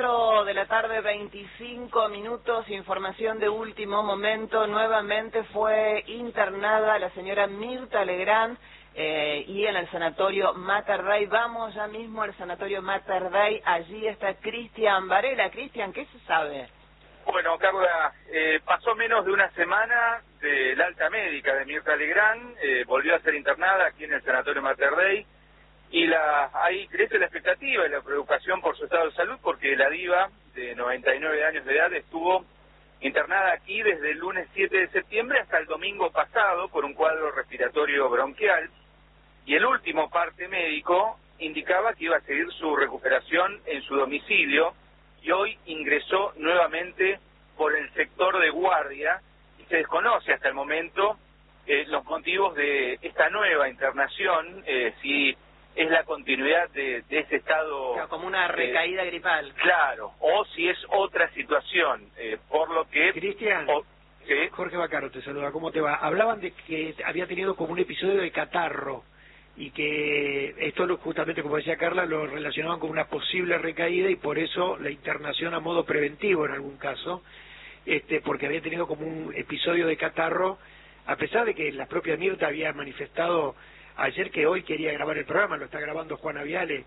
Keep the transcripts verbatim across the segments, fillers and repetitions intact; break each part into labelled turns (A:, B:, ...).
A: cuatro de la tarde, veinticinco minutos, información de último momento. Nuevamente fue internada la señora Mirta Legrand eh, y en el sanatorio Mater Dei. Vamos ya mismo al sanatorio Mater Dei. Allí está Cristian Varela. Cristian, ¿qué se sabe?
B: Bueno, Carla, eh, pasó menos de una semana del alta médica de Mirta Legrand, eh, volvió a ser internada aquí en el sanatorio Mater Dei. Y la, ahí crece la expectativa y la preocupación por su estado de salud, porque la diva de noventa y nueve años de edad estuvo internada aquí desde el lunes siete de septiembre hasta el domingo pasado por un cuadro respiratorio bronquial, y el último parte médico indicaba que iba a seguir su recuperación en su domicilio, y hoy ingresó nuevamente por el sector de guardia, y se desconoce hasta el momento eh, los motivos de esta nueva internación, eh, si es la continuidad de, de ese estado...
A: Claro, como una recaída eh, gripal.
B: Claro, o si es otra situación, eh, por lo que...
C: Cristian,
B: o, ¿sí?
C: Jorge Bacaro te saluda, ¿cómo te va? Hablaban de que había tenido como un episodio de catarro, y que esto lo, justamente, como decía Carla, lo relacionaban con una posible recaída, y por eso la internación a modo preventivo en algún caso, este porque había tenido como un episodio de catarro, a pesar de que la propia Mirta había manifestado ayer que hoy quería grabar el programa. Lo está grabando Juana Viale,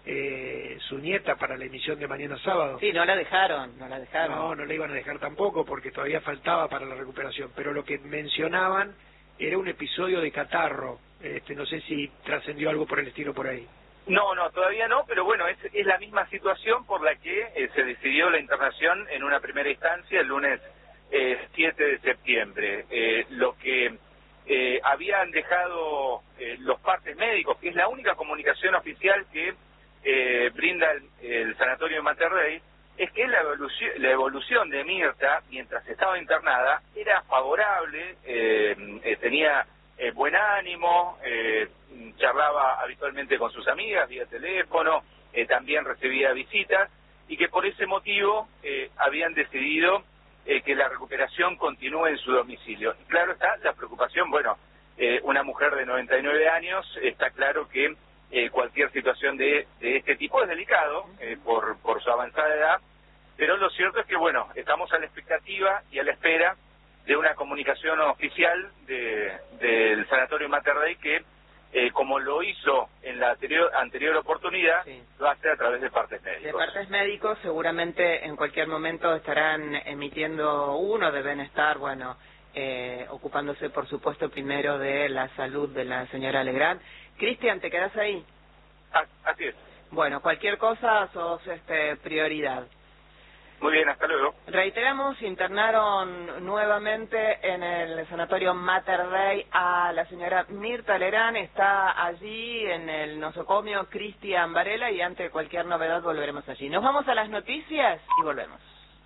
C: eh, su nieta, para la emisión de mañana sábado.
A: Sí, no la dejaron, no la dejaron.
C: No, no la iban a dejar tampoco, porque todavía faltaba para la recuperación. Pero lo que mencionaban era un episodio de catarro. Este, no sé si trascendió algo por el estilo por ahí.
B: No, no, todavía no, pero bueno, es, es la misma situación por la que eh, se decidió la internación en una primera instancia el lunes eh, siete de septiembre. Eh, lo que... Eh, habían dejado eh, los partes médicos, que es la única comunicación oficial que eh, brinda el, el sanatorio de Mater Dei, es que la evolución, la evolución de Mirta, mientras estaba internada, era favorable, eh, eh, tenía eh, buen ánimo, eh, charlaba habitualmente con sus amigas vía teléfono, eh, también recibía visitas, y que por ese motivo eh, habían decidido Eh, que la recuperación continúe en su domicilio. Y claro está la preocupación, bueno, eh, una mujer de noventa y nueve años, está claro que eh, cualquier situación de, de este tipo es delicado eh, por, por su avanzada edad, pero lo cierto es que, bueno, estamos a la expectativa y a la espera de una comunicación oficial de, del sanatorio Mater Dei que, Eh, como lo hizo en la anterior, anterior oportunidad, sí, lo hace a través de partes médicos.
A: De partes médicos, seguramente en cualquier momento estarán emitiendo uno, deben estar, bueno, eh, ocupándose, por supuesto, primero de la salud de la señora Legrand. Cristian, ¿te quedas ahí?
B: Ah, así es.
A: Bueno, cualquier cosa sos este, prioridad.
B: Muy bien, hasta luego.
A: Reiteramos, internaron nuevamente en el sanatorio Mater Dei a la señora Mirta Legrand. Está allí en el nosocomio Cristian Varela, y ante cualquier novedad volveremos allí. Nos vamos a las noticias y volvemos.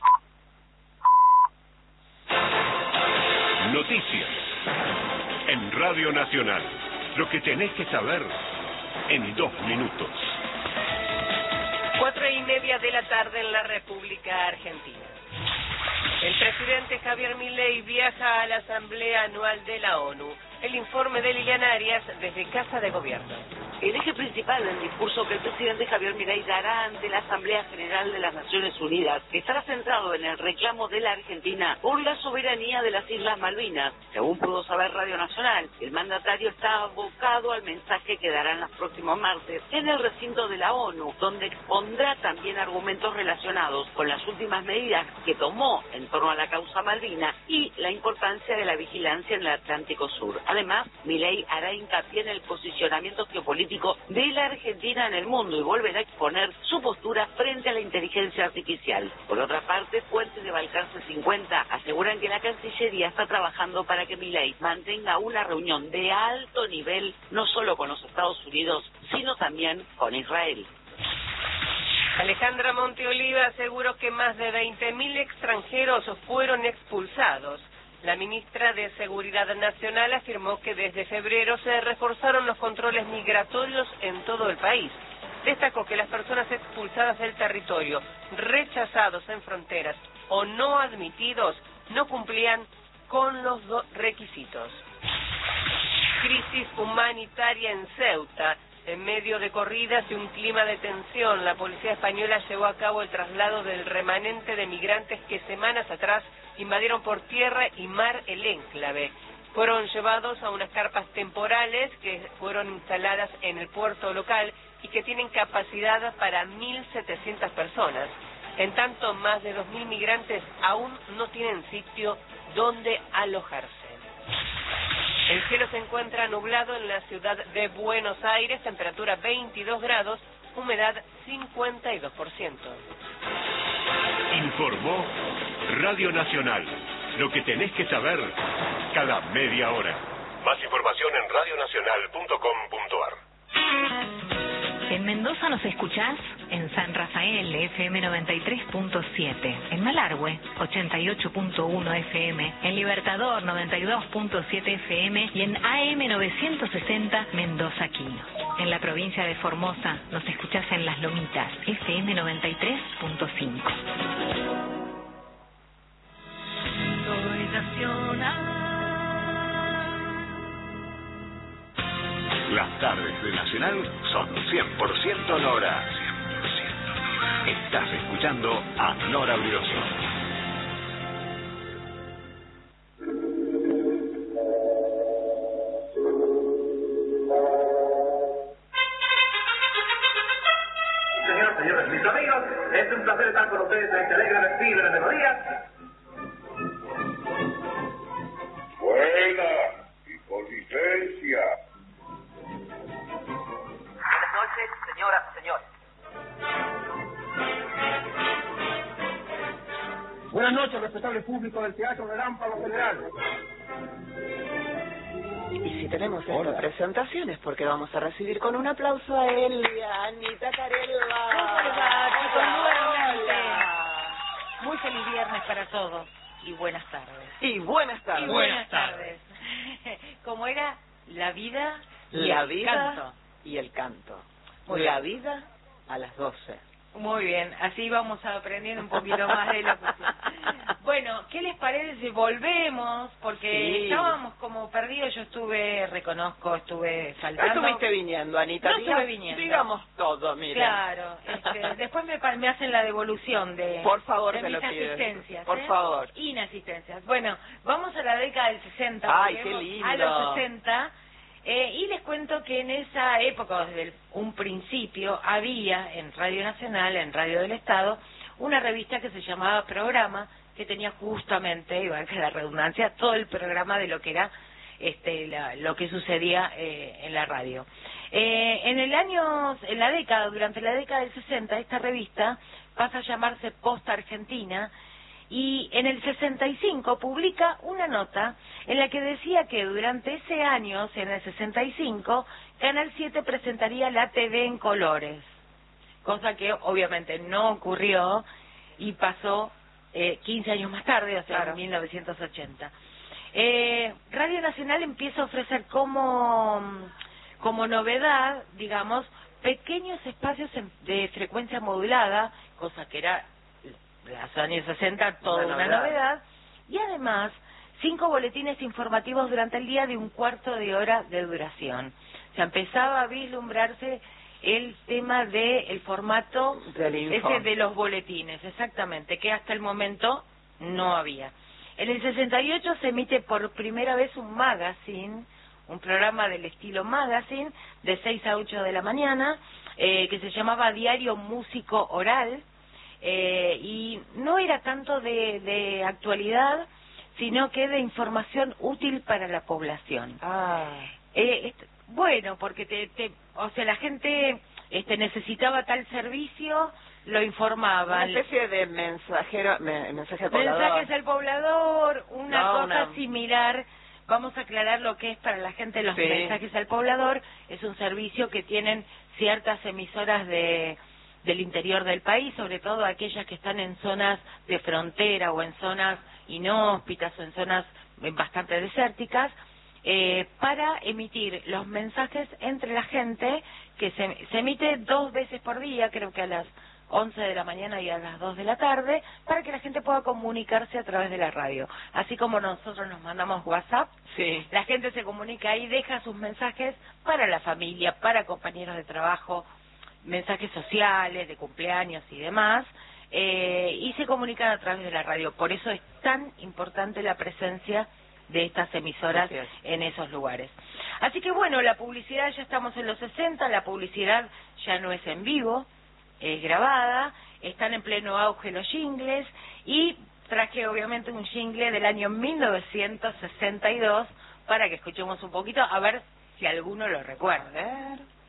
D: Noticias en Radio Nacional. Lo que tenés que saber en dos minutos.
E: Cuatro y media de la tarde en la República Argentina. El presidente Javier Milei viaja a la Asamblea Anual de la ONU. El informe de Liliana Arias desde Casa de Gobierno.
F: El eje principal del discurso que el presidente Javier Milei dará ante la Asamblea General de las Naciones Unidas estará centrado en el reclamo de la Argentina por la soberanía de las Islas Malvinas. Según pudo saber Radio Nacional, el mandatario está abocado al mensaje que dará en los próximos martes en el recinto de la ONU, donde expondrá también argumentos relacionados con las últimas medidas que tomó en torno a la causa Malvina y la importancia de la vigilancia en el Atlántico Sur. Además, Milei hará hincapié en el posicionamiento geopolítico de la Argentina en el mundo y volverá a exponer su postura frente a la inteligencia artificial. Por otra parte, fuentes de Balcarce cincuenta aseguran que la Cancillería está trabajando para que Milei mantenga una reunión de alto nivel no solo con los Estados Unidos, sino también con Israel.
E: Alejandra Monteoliva aseguró que más de veinte mil extranjeros fueron expulsados. La ministra de Seguridad Nacional afirmó que desde febrero se reforzaron los controles migratorios en todo el país. Destacó que las personas expulsadas del territorio, rechazados en fronteras o no admitidos, no cumplían con los requisitos. Crisis humanitaria en Ceuta. En medio de corridas y un clima de tensión, la policía española llevó a cabo el traslado del remanente de migrantes que semanas atrás invadieron por tierra y mar el enclave. Fueron llevados a unas carpas temporales que fueron instaladas en el puerto local y que tienen capacidad para mil setecientas personas. En tanto, más de dos mil migrantes aún no tienen sitio donde alojarse. El cielo se encuentra nublado en la ciudad de Buenos Aires, temperatura veintidós grados, humedad cincuenta y dos por ciento.
D: Informó Radio Nacional. Lo que tenés que saber cada media hora. Más información en radio nacional punto com punto a r.
G: En Mendoza nos escuchás en San Rafael, F M noventa y tres punto siete, en Malargüe, ochenta y ocho punto uno F M, en Libertador, noventa y dos punto siete F M y en A M novecientos sesenta Mendoza Quino. En la provincia de Formosa nos escuchás en Las Lomitas, F M noventa y tres punto cinco.
H: Soy nacional.
I: Las tardes de Nacional son cien por ciento Nora. cien por ciento Nora. Estás escuchando a Nora Brioso.
J: Señoras, señores, mis amigos, es un placer estar con ustedes en este alegre desfile de melodías.
K: Buena y con licencia.
J: Buenas noches, señoras y señores. Buenas noches, respetable público del Teatro Relámpago General.
A: Y si tenemos esta presentación es porque vamos a recibir con un aplauso a Elia, Anita Carelva.
L: ¿Cómo les va, chicos? Nuevamente.
A: Hola.
L: Muy feliz viernes para todos y buenas tardes.
A: Y buenas tardes.
L: Y buenas tardes. Como era la vida y
A: La
L: el
A: vida
L: canto.
A: y el canto.
L: Muy
A: La
L: bien.
A: vida a las doce.
L: Muy bien, así vamos aprendiendo un poquito más de la cuestión. Bueno, ¿qué les parece si volvemos? Porque
A: Sí.
L: estábamos como perdidos, yo estuve, reconozco, estuve
A: No
L: faltando.
A: estuviste viniendo, Anita.
L: No
A: Diga-
L: estuve viniendo.
A: Digamos todo, mira.
L: Claro, este, después me, pa- me hacen la devolución de,
A: Por favor,
L: de
A: te
L: mis
A: lo pido.
L: asistencias.
A: Por
L: ¿eh?
A: favor.
L: Inasistencias. Bueno, vamos a la década del sesenta.
A: Ay, qué
L: volvemos
A: lindo.
L: A los sesenta. Eh, y les cuento que en esa época, desde el- un principio, había en Radio Nacional, en Radio del Estado, una revista que se llamaba Programa, que tenía justamente, igual que la redundancia, todo el programa de lo que era este, la- lo que sucedía eh, en la radio. Eh, en el año, en la década, durante la década del sesenta, esta revista pasa a llamarse Posta Argentina, y en el sesenta y cinco publica una nota en la que decía que durante ese año, en el sesenta y cinco, Canal siete presentaría la T V en colores, cosa que obviamente no ocurrió y pasó eh, quince años más tarde, o sea,
A: Claro.
L: en mil novecientos ochenta. Eh, Radio Nacional empieza a ofrecer como, como novedad, digamos, pequeños espacios en- de frecuencia modulada, cosa que era los años sesenta toda
A: Una
L: una
A: novedad.
L: novedad, y además cinco boletines informativos durante el día de un cuarto de hora de duración. O sea, empezaba a vislumbrarse el tema del formato
A: Del info.
L: ese de los boletines, exactamente, que hasta el momento no había. En el sesenta y ocho se emite por primera vez un magazine, un programa del estilo magazine, de seis a ocho de la mañana, eh, que se llamaba Diario Músico Oral, eh, y no era tanto de, de actualidad, sino que de información útil para la población.
A: Ah.
L: Eh, est- bueno, porque te, te, o sea, la gente este, necesitaba tal servicio, lo informaban.
A: Una especie de mensajero, me- mensaje al poblador.
L: Mensajes al poblador, una
A: No,
L: cosa
A: una-
L: similar. Vamos a aclarar lo que es para la gente los
A: Sí.
L: mensajes al poblador. Es un servicio que tienen ciertas emisoras de del interior del país, sobre todo aquellas que están en zonas de frontera o en zonas inhóspitas o en zonas eh, bastante desérticas, eh, para emitir los mensajes entre la gente, que se, se emite dos veces por día, creo que a las once de la mañana y a las dos de la tarde, para que la gente pueda comunicarse a través de la radio. Así como nosotros nos mandamos WhatsApp,
A: sí.
L: la gente se comunica ahí, deja sus mensajes para la familia, para compañeros de trabajo, mensajes sociales, de cumpleaños y demás, eh, y se comunican a través de la radio. Por eso es tan importante la presencia de estas emisoras en esos lugares. Así que bueno, la publicidad, ya estamos en los sesenta, la publicidad ya no es en vivo, es grabada, están en pleno auge los jingles, y traje obviamente un jingle del año mil novecientos sesenta y dos para que escuchemos un poquito, a ver si alguno lo recuerda.